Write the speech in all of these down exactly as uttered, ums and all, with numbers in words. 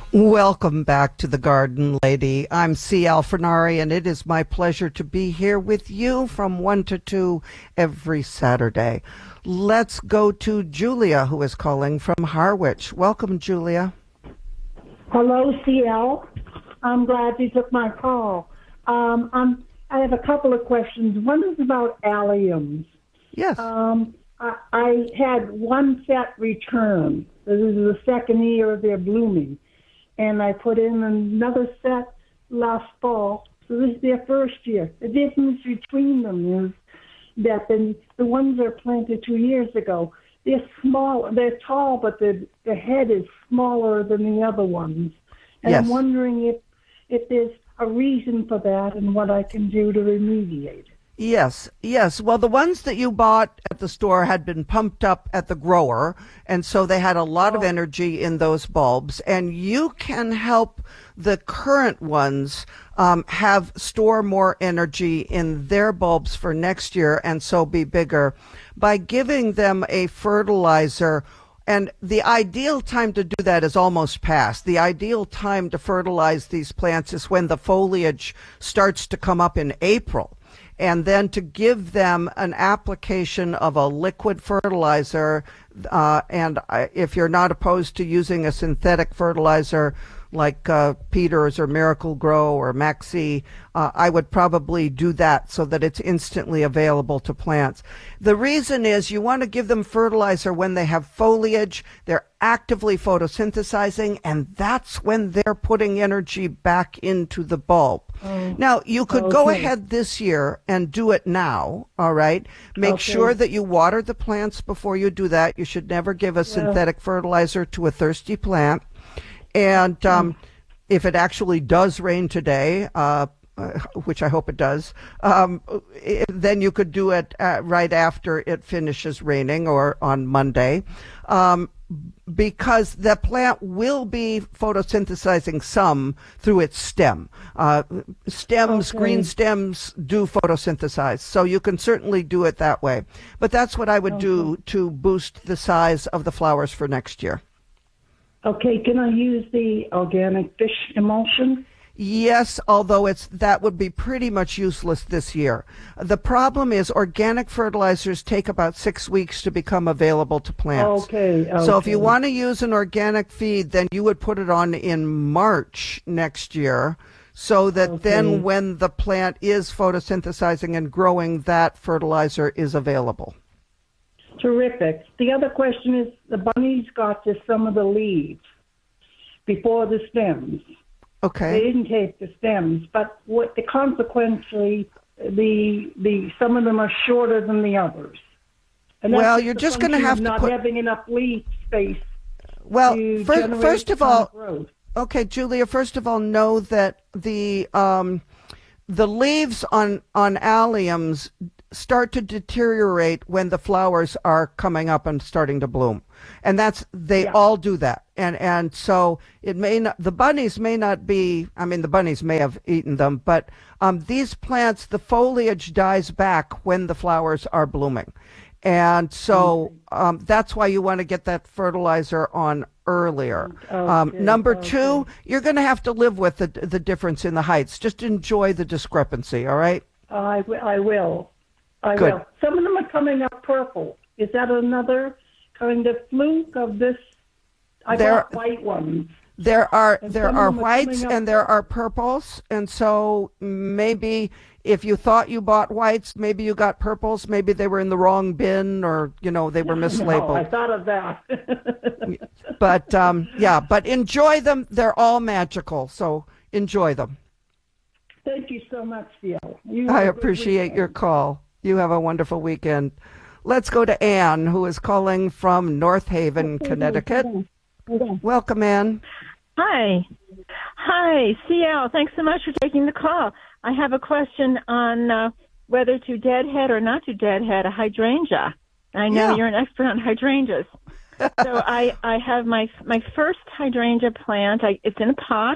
Welcome back to the Garden Lady. I'm C. Alfinari, and it is my pleasure to be here with you from one to two every Saturday. Let's go to Julia, who is calling from Harwich. Welcome, Julia. Hello, C L. I'm glad you took my call. Um, I'm, I have a couple of questions. One is about alliums. Yes. Um, I, I had one set return. This is the second year they're blooming. And I put in another set last fall. So this is their first year. The difference between them is that the, the ones that are planted two years ago, they're small, they're tall, but the, the head is smaller than the other ones. And Yes. I'm wondering if, if there's a reason for that and what I can do to remediate it. Yes, yes. Well, the ones that you bought at the store had been pumped up at the grower, and so they had a lot of energy in those bulbs. And you can help the current ones um, have store more energy in their bulbs for next year, and so be bigger by giving them a fertilizer. And the ideal time to do that is almost past. The ideal time to fertilize these plants is when the foliage starts to come up in April. And then to give them an application of a liquid fertilizer, uh, and I, if you're not opposed to using a synthetic fertilizer like uh, Peters or Miracle Grow or Maxi, uh, I would probably do that so that it's instantly available to plants. The reason is you want to give them fertilizer when they have foliage, they're actively photosynthesizing, and that's when they're putting energy back into the bulb. Oh, now, you could okay. go ahead this year and do it now, all right? Make Okay. sure that you water the plants before you do that. You should never give a synthetic fertilizer to a thirsty plant. And um, if it actually does rain today, uh, uh, which I hope it does, um, it, then you could do it uh, right after it finishes raining or on Monday, um, because the plant will be photosynthesizing some through its stem. Uh, stems, Okay. green stems do photosynthesize, so you can certainly do it that way. But that's what I would Okay. do to boost the size of the flowers for next year. Okay, can I use the organic fish emulsion? Yes, although it's that would be pretty much useless this year. The problem is organic fertilizers take about six weeks to become available to plants. Okay, okay. So if you want to use an organic feed, then you would put it on in March next year, so that Okay. then when the plant is photosynthesizing and growing, that fertilizer is available. Terrific. The other question is the bunnies got to some of the leaves before the stems. They Okay. didn't take the stems, but what the consequently the the some of them are shorter than the others. And that's Well, just you're a just going to function have of to not put. having enough leaf space Well, to fir- generate first of ton all, growth. okay, Julia, first of all, know that the um, the leaves on on alliums start to deteriorate when the flowers are coming up and starting to bloom, and that's they Yeah. all do that. And and so it may not, the bunnies may not be. I mean, the bunnies may have eaten them, but um, these plants, the foliage dies back when the flowers are blooming, and so um, that's why you want to get that fertilizer on earlier. Um, Okay, number okay. two, you're going to have to live with the the difference in the heights. Just enjoy the discrepancy. All right. I, wi- I will. I Good. will. Some of them are coming up purple. Is that another kind of fluke of this? I There- got white ones. There are And there some of are them are whites coming up and there are purples, and so maybe if you thought you bought whites, maybe you got purples. Maybe they were in the wrong bin, or you know they were No, I mislabeled. thought of that. But um, yeah, but enjoy them. They're all magical, so enjoy them. Thank you so much, Theo. You I have a good appreciate your weekend. call. You have a wonderful weekend. Let's go to Anne, who is calling from North Haven, Connecticut. Welcome, Anne. Hi. Hi, C L. Thanks so much for taking the call. I have a question on uh, whether to deadhead or not to deadhead a hydrangea. I know Yeah. you're an expert on hydrangeas. So I, I have my my first hydrangea plant. I, it's in a pot,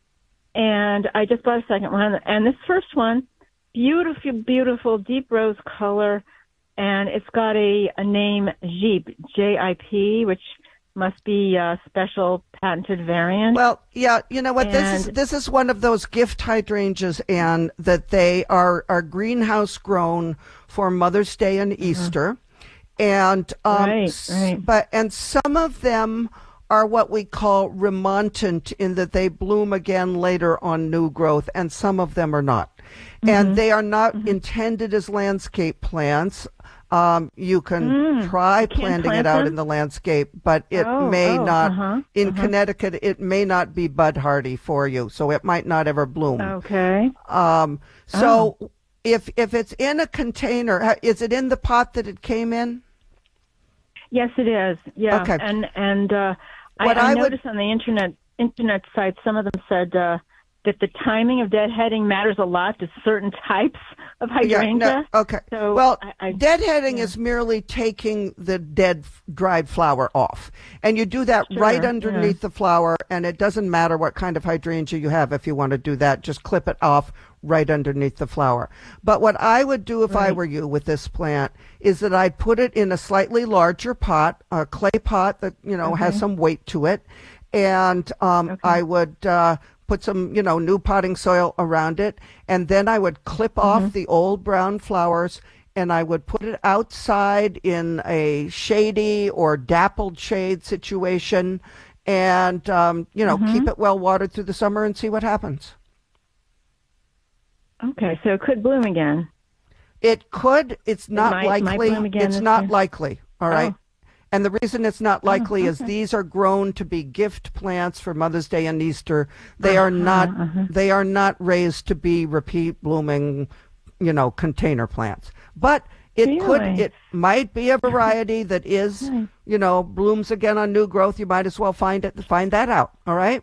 and I just bought a second one. And this first one, beautiful, beautiful deep rose color, and it's got a, a name Jeep, J I P, which must be a special patented variant. Well, yeah, you know what? This is And- this is one of those gift hydrangeas, and that they are are greenhouse grown for Mother's Day and Easter, and um, Right, s- right. but and some of them are what we call remontant in that they bloom again later on new growth, and some of them are not, Mm-hmm. and they are not intended as landscape plants. Um, you can try can't planting it plant out them? in the landscape, but it Oh, may oh, not. uh-huh, In uh-huh. Connecticut, it may not be bud hardy for you, so it might not ever bloom. Okay. Um, so if if it's in a container, ha- is it in the pot that it came in? Yes, it is. Yeah. Okay. And and uh, I, What I I would- noticed on the internet internet sites, some of them said uh, that the timing of deadheading matters a lot to certain types of hydrangea. no, okay. So well, I, I, deadheading yeah. is merely taking the dead, f- dried flower off. And you do that Sure, right yeah. underneath the flower, and it doesn't matter what kind of hydrangea you have if you want to do that. Just clip it off right underneath the flower. But what I would do if I Right. were you with this plant is that I'd put it in a slightly larger pot, a clay pot that, you know, has Okay. some weight to it. And um, Okay. I would uh, put some, you know, new potting soil around it. And then I would clip Mm-hmm. off the old brown flowers, and I would put it outside in a shady or dappled shade situation, and, um, you know, Mm-hmm. keep it well watered through the summer and see what happens. Okay, so it could bloom again. It could. It's not might- might likely. bloom again It's this not year. likely. All right. Oh. And the reason it's not likely is okay. these are grown to be gift plants for Mother's Day and Easter. They are Uh-huh, not. uh-huh. They are not raised to be repeat blooming, you know, container plants. But it could. Really? It might be a variety that is, Right. you know, blooms again on new growth. You might as well find it. Find that out. All right.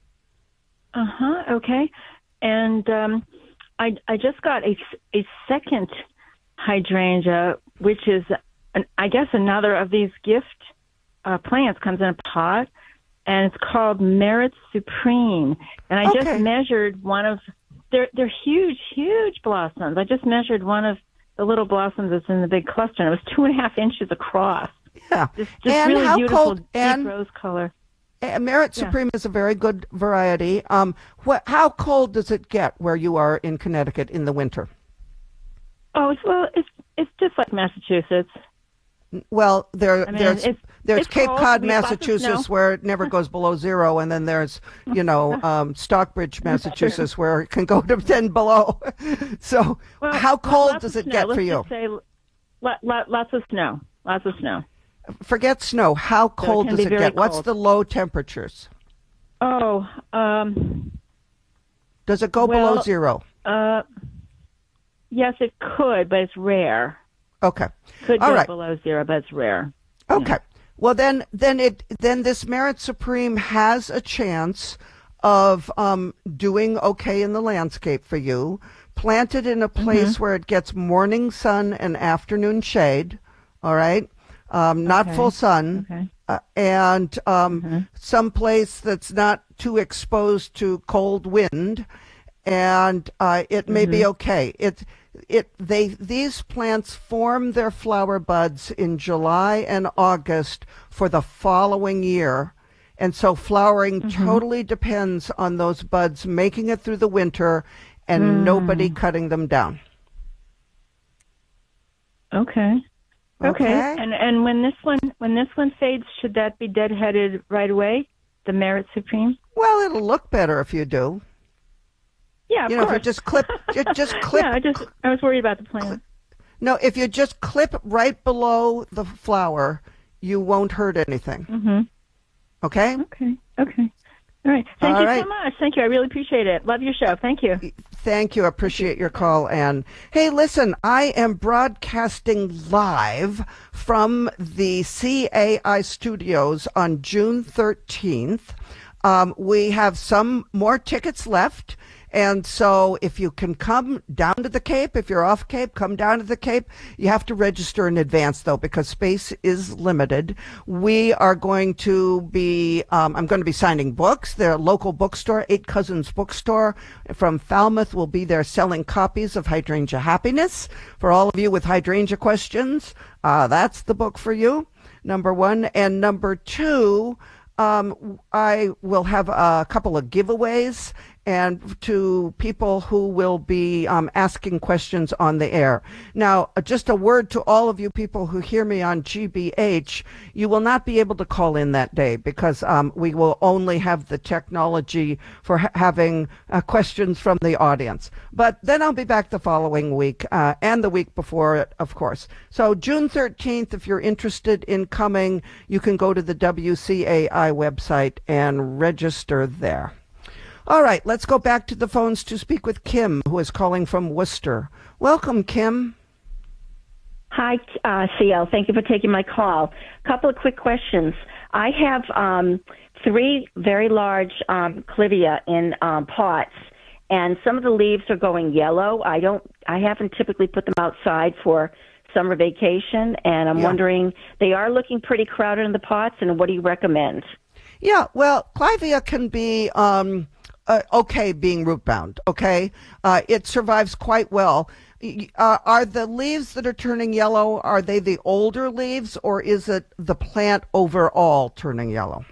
Uh huh. Okay. And um, I I just got a a second hydrangea, which is an, I guess another of these gift uh, plants, comes in a pot, and it's called Merit Supreme. And I Okay. just measured one of they're they're huge, huge blossoms. I just measured one of the little blossoms that's in the big cluster, and it was two and a half inches across. Yeah. Just, just and really how beautiful, cold? deep And rose color. Uh, Merit Yeah. Supreme is a very good variety. Um, what? How cold does it get where you are in Connecticut in the winter? Oh, it's well, it's it's just like Massachusetts. Well, there, I mean, there's it's- there's it's Cape cold. Cod, We have lots of Massachusetts, snow. where it never goes below zero, and then there's, you know, um, Stockbridge, Massachusetts, where it can go to ten below. So, Well, how lo- cold lots does of it snow. get Let's for you? just say lo- lo- lots of snow. Lots of snow. Forget snow. How cold can does be it very get? What's cold. the low temperatures? Oh, um, Does it go Well- below zero? uh, yes, it could, but it's rare. Okay. Could All go right. below zero, but it's rare. Okay. Well, then, then it, then this Merit Supreme has a chance of um, doing okay in the landscape for you. Plant it in a place Mm-hmm. where it gets morning sun and afternoon shade. All right, um, not Okay. full sun, Okay. uh, and um, Mm-hmm. some place that's not too exposed to cold wind, and uh, it may be Mm-hmm. okay. It it they these plants form their flower buds in July and August for the following year. And so flowering Mm-hmm. totally depends on those buds making it through the winter and Mm. nobody cutting them down. Okay. Okay. Okay. And and when this one when this one fades, should that be deadheaded right away? The Merit Supreme? Well, it'll look better if you do. Yeah, of You know, if course. you just clip, ju- just clip. yeah, I just I was worried about the plant. No, if you just clip right below the flower, you won't hurt anything. Mm-hmm. Okay? Okay. Okay. All right. Thank All you right. so much. Thank you. I really appreciate it. Love your show. Thank you. Thank you. Appreciate your call, Anne. Hey, listen, I am broadcasting live from the C A I studios on June thirteenth. Um, we have some more tickets left. And so if you can come down to the Cape, if you're off Cape, come down to the Cape. You have to register in advance, though, because space is limited. We are going to be, um, I'm going to be signing books. Their local bookstore, Eight Cousins Bookstore from Falmouth, will be there selling copies of Hydrangea Happiness. For all of you with hydrangea questions, uh, that's the book for you. number one. And number two, um, I will have a couple of giveaways and to people who will be um, asking questions on the air. Now, uh, just a word to all of you people who hear me on G B H, you will not be able to call in that day because um, we will only have the technology for ha- having uh, questions from the audience. But then I'll be back the following week uh, and the week before it, of course. So June thirteenth, if you're interested in coming, you can go to the W C A I website and register there. All right, let's go back to the phones to speak with Kim, who is calling from Worcester. Welcome, Kim. Hi, uh, C L. Thank you for taking my call. A couple of quick questions. I have um, three very large um, clivia in um, pots, and some of the leaves are going yellow. I don't. I haven't typically put them outside for summer vacation, and I'm yeah. wondering, they are looking pretty crowded in the pots, and what do you recommend? Yeah, well, clivia can be um, uh, okay being root bound, okay? Uh, it survives quite well. Uh, are the leaves that are turning yellow, are they the older leaves, or is it the plant overall turning yellow?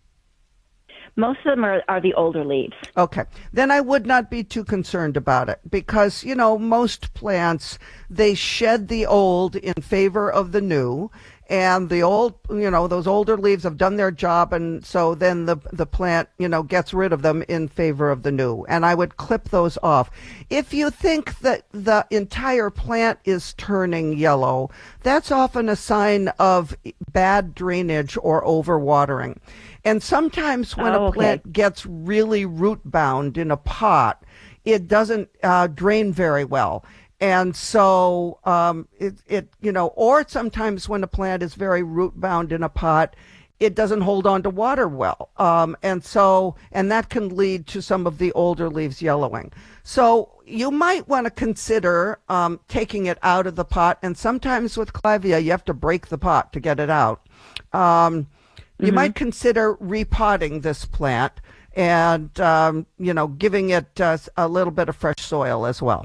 Most of them are, are the older leaves. Okay. Then I would not be too concerned about it because, you know, most plants, they shed the old in favor of the new. And the old, you know, those older leaves have done their job, and so then the the plant, you know, gets rid of them in favor of the new. And I would clip those off. If you think that the entire plant is turning yellow, that's often a sign of bad drainage or overwatering. And sometimes when oh, a okay. plant gets really root bound in a pot, it doesn't uh, drain very well. And so um, it, it, you know, or sometimes when a plant is very root bound in a pot, it doesn't hold on to water well. Um, and so, and that can lead to some of the older leaves yellowing. So you might want to consider um, taking it out of the pot. And sometimes with clivia, you have to break the pot to get it out. Um, you mm-hmm. might consider repotting this plant and, um, you know, giving it uh, a little bit of fresh soil as well.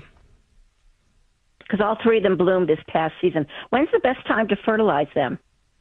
Because all three of them bloomed this past season. When's the best time to fertilize them?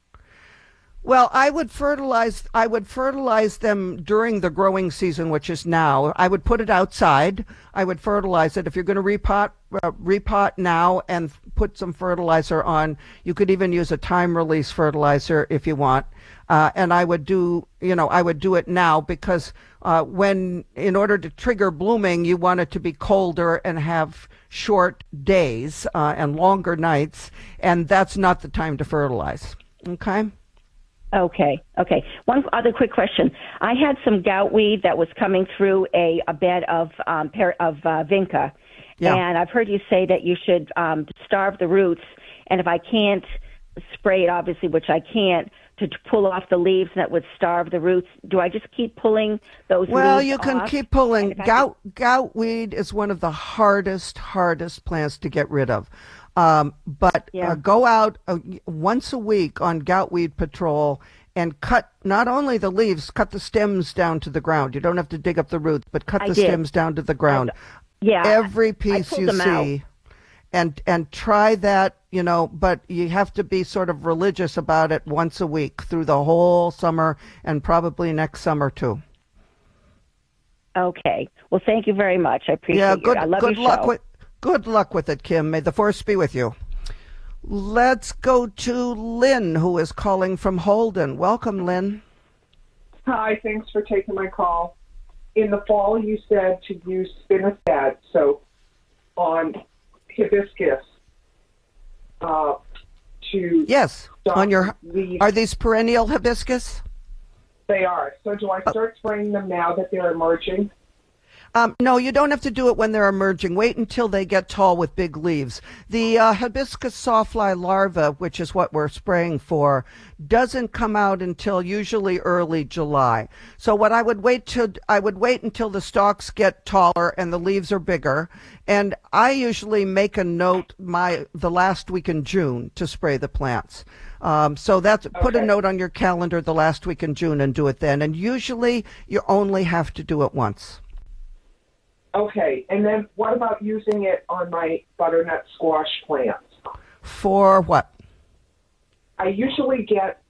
Well, I would fertilize. I would fertilize them during the growing season, which is now. I would put it outside. I would fertilize it. If you're going to repot, uh, repot now and put some fertilizer on. You could even use a time-release fertilizer if you want. Uh, and I would do, you know, I would do it now because uh, when, in order to trigger blooming, you want it to be colder and have short days uh, and longer nights, and that's not the time to fertilize. Okay. Okay. Okay. One other quick question. I had some gout weed that was coming through a, a bed of um, per, of uh, vinca, yeah. and I've heard you say that you should um, starve the roots, and if I can't spray it, obviously, which I can't, to, to pull off the leaves that would starve the roots. Do I just keep pulling those well, leaves you can off? keep pulling. Gout, can... gout weed is one of the hardest, hardest plants to get rid of. Um, but yeah. uh, go out uh, once a week on gout weed patrol and cut not only the leaves, cut the stems down to the ground. You don't have to dig up the roots, but cut I the did. stems down to the ground. I, yeah. Every I piece pulled you them see. Out. And and try that, you know, but you have to be sort of religious about it once a week through the whole summer and probably next summer too. Okay. Well, thank you very much. I appreciate yeah, it. good, I love good your luck show. with good luck with it, Kim. May the force be with you. Let's go to Lynn, who is calling from Holden. Welcome, Lynn. Hi, thanks for taking my call. In the fall, you said to use spinosad soap on hibiscus uh, to yes stop on your leaves. Are these perennial hibiscus? They are. So do I start spraying them now that they're emerging? Um, no, you don't have to do it when they're emerging. Wait until they get tall with big leaves. The uh, hibiscus sawfly larva, which is what we're spraying for, doesn't come out until usually early July. So what I would wait to I would wait until the stalks get taller and the leaves are bigger. And I usually make a note my the last week in June to spray the plants. Um, so that's okay. Put a note on your calendar the last week in June and do it then. And usually you only have to do it once. Okay, and then what about using it on my butternut squash plants? For what? I usually get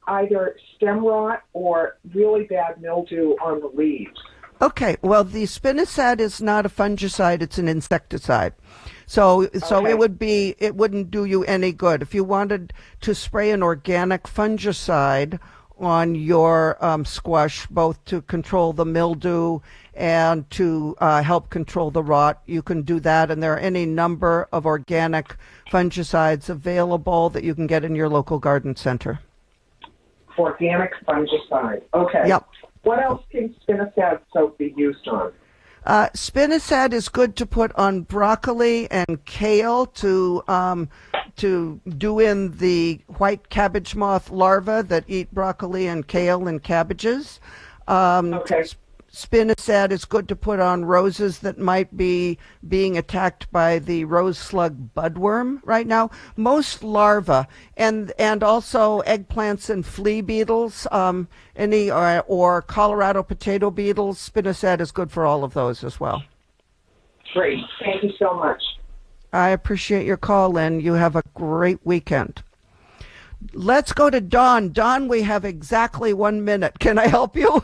either stem rot or really bad mildew on the leaves. Okay, well, the spinosad is not a fungicide, it's an insecticide. So so Okay. it would be it wouldn't do you any good. If you wanted to spray an organic fungicide on your um, squash, both to control the mildew and to uh, help control the rot, you can do that. And there are any number of organic fungicides available that you can get in your local garden center. Organic fungicide. Okay. Yep. What else can spinosad soap be used on? Uh, spinosad is good to put on broccoli and kale to um, to do in the white cabbage moth larvae that eat broccoli and kale and cabbages. Um, Okay. Spinosad is good to put on roses that might be being attacked by the rose slug budworm right now. Most larvae and and also eggplants and flea beetles, um, any or, or Colorado potato beetles. Spinosad is good for all of those as well. Great. Thank you so much. I appreciate your call, Lynn. You have a great weekend. Let's go to Don. Don, we have exactly one minute. Can I help you?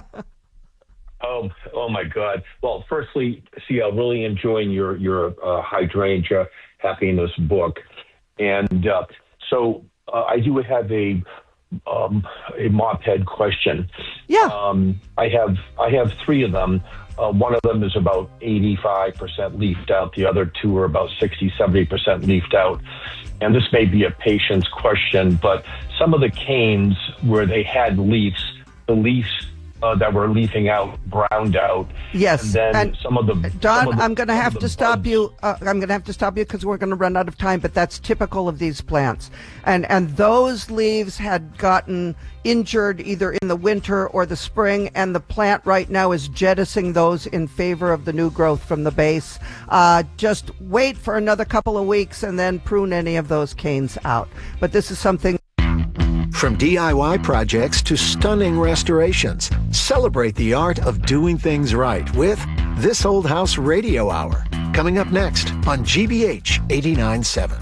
Oh, oh my God. Well, firstly, C L, really enjoying your, your uh, hydrangea happiness book. And uh, so uh, I do have a um, a mop head question. Yeah. Um, I have I have three of them. Uh, one of them is about eighty-five percent leafed out. The other two are about sixty, seventy percent leafed out. And this may be a patient's question, but some of the canes where they had leaves, the leaves Uh, that were leafing out, browned out. Yes, and then and some of the Don, some of the- I'm going to some have of to the stop bugs- you. Uh, I'm going to have to stop you because we're going to run out of time. But that's typical of these plants, and and those leaves had gotten injured either in the winter or the spring, and the plant right now is jettisoning those in favor of the new growth from the base. Uh, just wait for another couple of weeks and then prune any of those canes out. But this is something. From D I Y projects to stunning restorations, celebrate the art of doing things right with This Old House Radio Hour, coming up next on G B H eighty-nine point seven.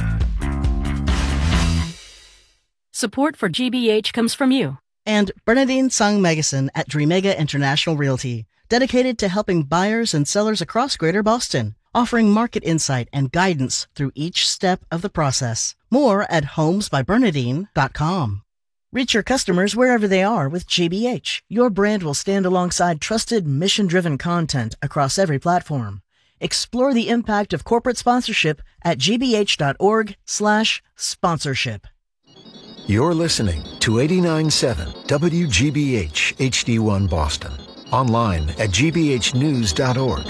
Support for G B H comes from you. And Bernadine Sung Megason at Dreamega International Realty, dedicated to helping buyers and sellers across Greater Boston, offering market insight and guidance through each step of the process. More at homes by bernadine dot com. Reach your customers wherever they are with G B H. Your brand will stand alongside trusted, mission-driven content across every platform. Explore the impact of corporate sponsorship at gbh.org slash sponsorship. You're listening to eighty-nine point seven W G B H H D one Boston. Online at g b h news dot org.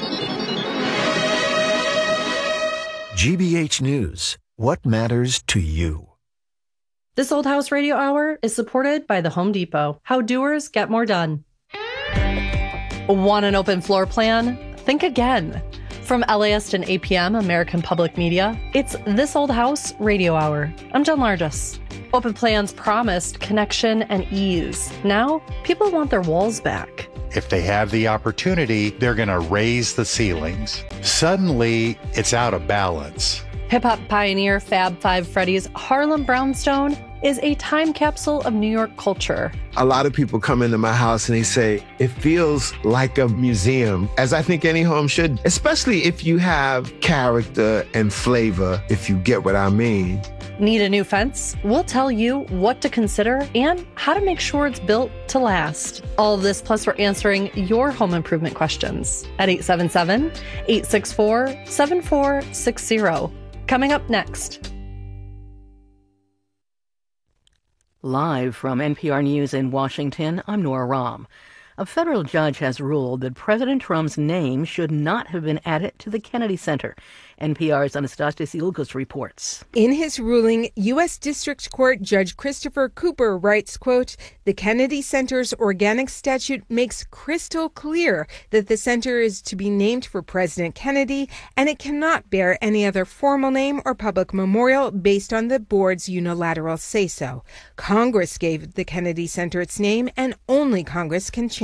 G B H News. What matters to you? This Old House Radio Hour is supported by the Home Depot. How doers get more done. Want an open floor plan? Think again. From LAist and A P M, American Public Media, it's This Old House Radio Hour. I'm Jen Largis. Open plans promised connection and ease. Now, people want their walls back. If they have the opportunity, they're going to raise the ceilings. Suddenly, it's out of balance. Hip-hop pioneer Fab Five Freddy's Harlem Brownstone is a time capsule of New York culture. A lot of people come into my house and they say, it feels like a museum, as I think any home should, especially if you have character and flavor, if you get what I mean. Need a new fence? We'll tell you what to consider and how to make sure it's built to last. All of this plus we're answering your home improvement questions at eight seven seven, eight six four, seven four six zero. Coming up next. Live from N P R News in Washington, I'm Nora Rahm. A federal judge has ruled that President Trump's name should not have been added to the Kennedy Center. N P R's Anastasia Siulkos reports. In his ruling, U S District Court Judge Christopher Cooper writes, quote, the Kennedy Center's organic statute makes crystal clear that the center is to be named for President Kennedy, and it cannot bear any other formal name or public memorial based on the board's unilateral say-so. Congress gave the Kennedy Center its name, and only Congress can change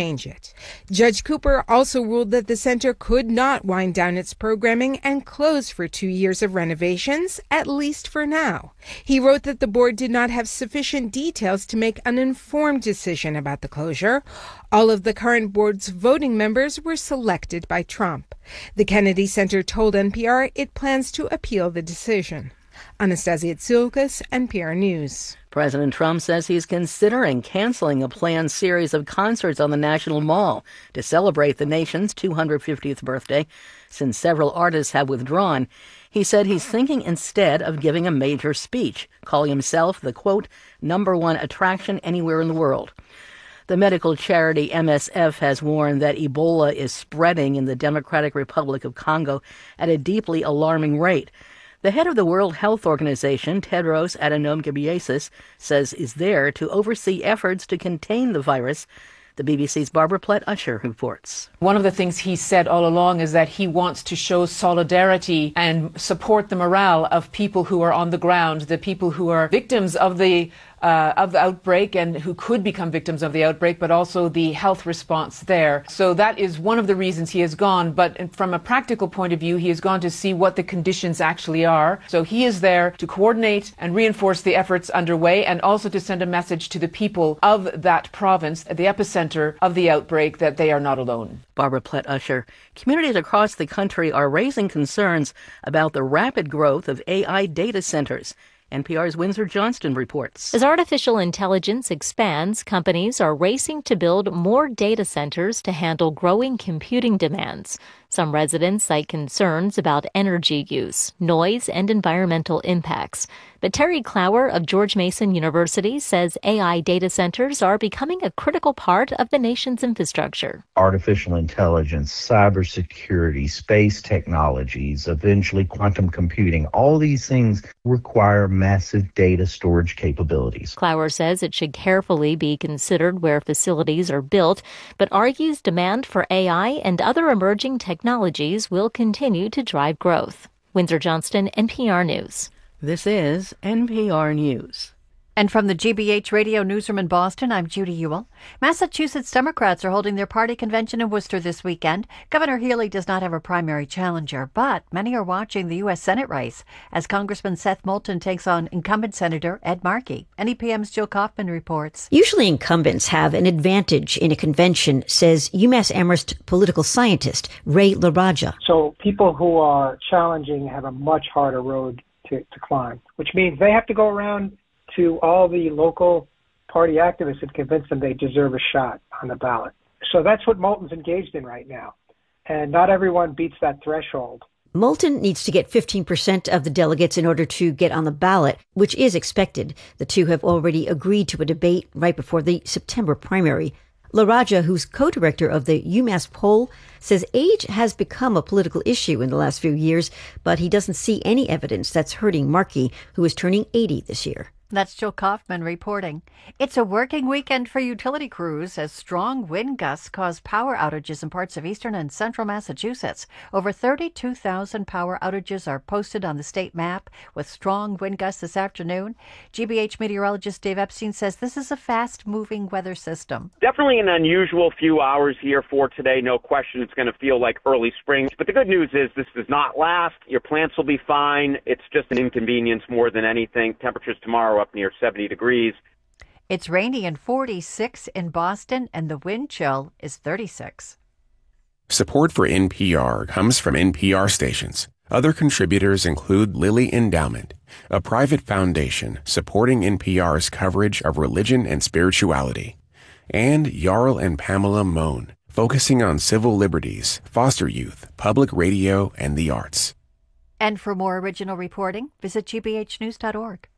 change it. Judge Cooper also ruled that the center could not wind down its programming and close for two years of renovations, at least for now. He wrote that the board did not have sufficient details to make an informed decision about the closure. All of the current board's voting members were selected by Trump. The Kennedy Center told N P R it plans to appeal the decision. Anastasia Tsoukas, N P R News. President Trump says he's considering canceling a planned series of concerts on the National Mall to celebrate the nation's two hundred fiftieth birthday. Since several artists have withdrawn, he said he's thinking instead of giving a major speech, calling himself the, quote, number one attraction anywhere in the world. The medical charity M S F has warned that Ebola is spreading in the Democratic Republic of Congo at a deeply alarming rate. The head of the World Health Organization, Tedros Adhanom Ghebreyesus, says is there to oversee efforts to contain the virus. The B B C's Barbara Plett-Usher reports. One of the things he said all along is that he wants to show solidarity and support the morale of people who are on the ground, the people who are victims of the Uh, of the outbreak and who could become victims of the outbreak, but also the health response there. So that is one of the reasons he has gone. But from a practical point of view, he has gone to see what the conditions actually are. So he is there to coordinate and reinforce the efforts underway and also to send a message to the people of that province, at the epicenter of the outbreak, that they are not alone. Barbara Plett-Usher. Communities across the country are raising concerns about the rapid growth of A I data centers. N P R's Windsor Johnston reports. As artificial intelligence expands, companies are racing to build more data centers to handle growing computing demands. Some residents cite concerns about energy use, noise, and environmental impacts. But Terry Clower of George Mason University says A I data centers are becoming a critical part of the nation's infrastructure. Artificial intelligence, cybersecurity, space technologies, eventually quantum computing, all these things require massive data storage capabilities. Clower says it should carefully be considered where facilities are built, but argues demand for A I and other emerging technologies will continue to drive growth. Windsor Johnston, N P R News. This is N P R News. And from the G B H Radio Newsroom in Boston, I'm Judy Ewell. Massachusetts Democrats are holding their party convention in Worcester this weekend. Governor Healey does not have a primary challenger, but many are watching the U S Senate race as Congressman Seth Moulton takes on incumbent Senator Ed Markey. N E P M's Jill Kaufman reports. Usually incumbents have an advantage in a convention, says UMass Amherst political scientist Ray LaRaja. So people who are challenging have a much harder road to, to climb, which means they have to go around to all the local party activists and convince them they deserve a shot on the ballot. So that's what Moulton's engaged in right now. And not everyone beats that threshold. Moulton needs to get fifteen percent of the delegates in order to get on the ballot, which is expected. The two have already agreed to a debate right before the September primary. LaRaja, who's co-director of the UMass poll, says age has become a political issue in the last few years, but he doesn't see any evidence that's hurting Markey, who is turning eighty this year. That's Jill Kaufman reporting. It's a working weekend for utility crews as strong wind gusts cause power outages in parts of eastern and central Massachusetts. Over thirty-two thousand power outages are posted on the state map with strong wind gusts this afternoon. G B H meteorologist Dave Epstein says this is a fast-moving weather system. Definitely an unusual few hours here for today. No question it's going to feel like early spring. But the good news is this does not last. Your plants will be fine. It's just an inconvenience more than anything. Temperatures tomorrow up near seventy degrees. It's rainy and forty-six in Boston, and the wind chill is thirty-six. Support for N P R comes from N P R stations. Other contributors include Lilly Endowment, a private foundation supporting N P R's coverage of religion and spirituality, and Jarl and Pamela Mohn, focusing on civil liberties, foster youth, public radio, and the arts. And for more original reporting, visit g b h news dot org.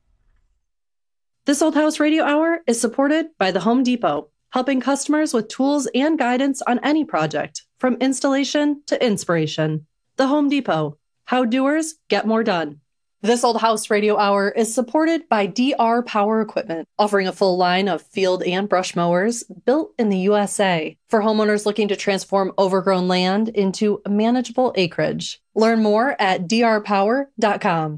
This Old House Radio Hour is supported by the Home Depot, helping customers with tools and guidance on any project, from installation to inspiration. The Home Depot, how doers get more done. This Old House Radio Hour is supported by D R Power Equipment, offering a full line of field and brush mowers built in the U S A for homeowners looking to transform overgrown land into manageable acreage. Learn more at d r power dot com.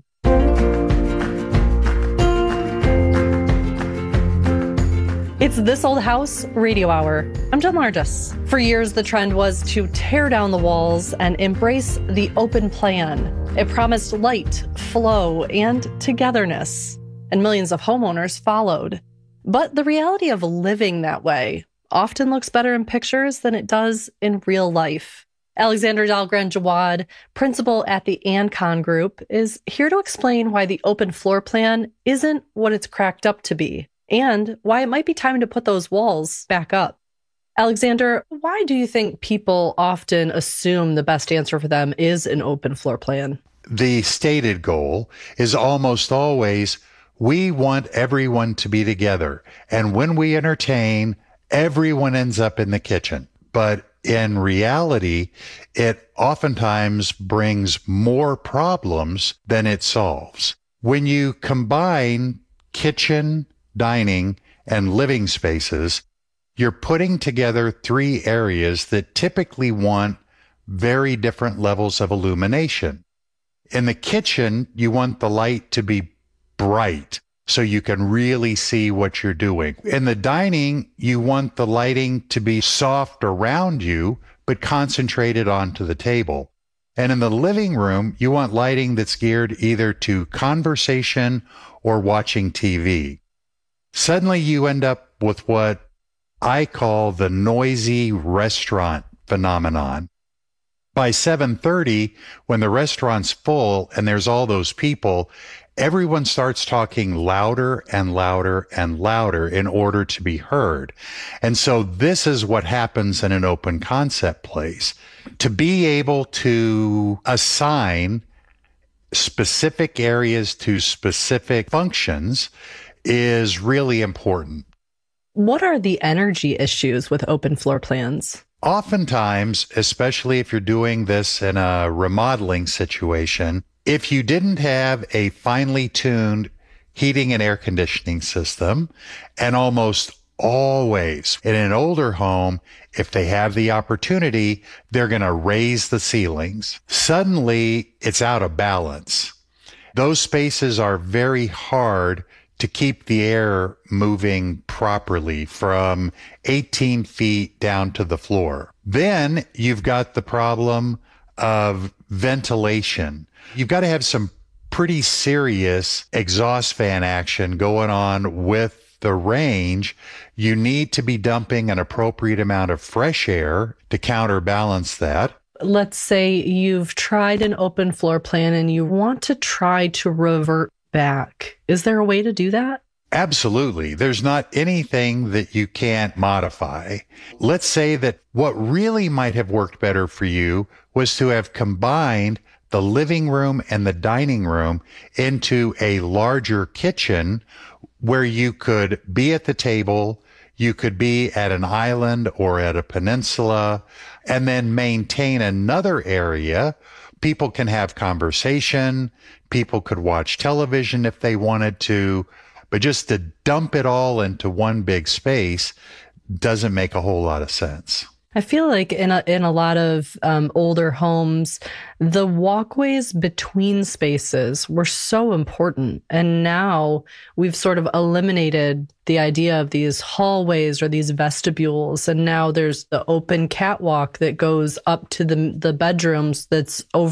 It's This Old House Radio Hour. I'm Jen Largis. For years, the trend was to tear down the walls and embrace the open plan. It promised light, flow, and togetherness, and millions of homeowners followed. But the reality of living that way often looks better in pictures than it does in real life. Alexander Dahlgren-Jawad, principal at the Ancon Group, is here to explain why the open floor plan isn't what it's cracked up to be, and why it might be time to put those walls back up. Alexander, why do you think people often assume the best answer for them is an open floor plan? The stated goal is almost always, we want everyone to be together. And when we entertain, everyone ends up in the kitchen. But in reality, it oftentimes brings more problems than it solves. When you combine kitchen, dining, and living spaces, you're putting together three areas that typically want very different levels of illumination. In the kitchen, you want the light to be bright so you can really see what you're doing. In the dining, you want the lighting to be soft around you, but concentrated onto the table. And in the living room, you want lighting that's geared either to conversation or watching T V. Suddenly you end up with what I call the noisy restaurant phenomenon. By seven thirty, when the restaurant's full and there's all those people, everyone starts talking louder and louder and louder in order to be heard. And so this is what happens in an open concept place. To be able to assign specific areas to specific functions is really important. What are the energy issues with open floor plans? Oftentimes, especially if you're doing this in a remodeling situation, if you didn't have a finely tuned heating and air conditioning system, and almost always in an older home, if they have the opportunity, they're going to raise the ceilings. Suddenly, it's out of balance. Those spaces are very hard to keep the air moving properly from eighteen feet down to the floor. Then you've got the problem of ventilation. You've got to have some pretty serious exhaust fan action going on with the range. You need to be dumping an appropriate amount of fresh air to counterbalance that. Let's say you've tried an open floor plan and you want to try to revert back. Is there a way to do that? Absolutely. There's not anything that you can't modify. Let's say that what really might have worked better for you was to have combined the living room and the dining room into a larger kitchen where you could be at the table, you could be at an island or at a peninsula, and then maintain another area. People can have conversation. People could watch television if they wanted to, but just to dump it all into one big space doesn't make a whole lot of sense. I feel like in a, in a lot of um, older homes, the walkways between spaces were so important. And now we've sort of eliminated the idea of these hallways or these vestibules. And now there's the open catwalk that goes up to the, the bedrooms that's over